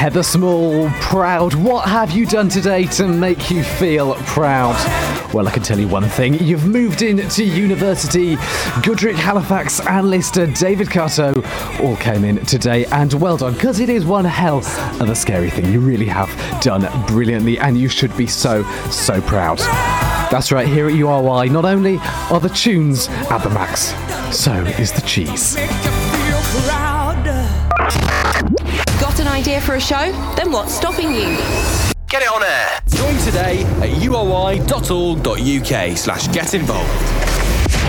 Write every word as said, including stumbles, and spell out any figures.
Heather Small, proud. What have you done today to make you feel proud? Well, I can tell you one thing. You've moved into university. Goodrick, Halifax and Lister, David Carto all came in today, and well done, because it is one hell of a scary thing. You really have done brilliantly, and you should be so, so proud. That's right, here at U R Y, not only are the tunes at the max, so is the cheese. Got an idea for a show? Then what's stopping you? Get it on air. Join today at ury.org.uk slash get involved.